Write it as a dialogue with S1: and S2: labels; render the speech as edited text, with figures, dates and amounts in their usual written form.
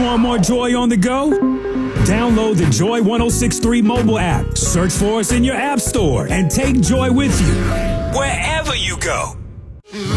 S1: Want more joy on the go? Download the Joy 106.3 mobile app. Search for us in your app store and take joy with you wherever you go.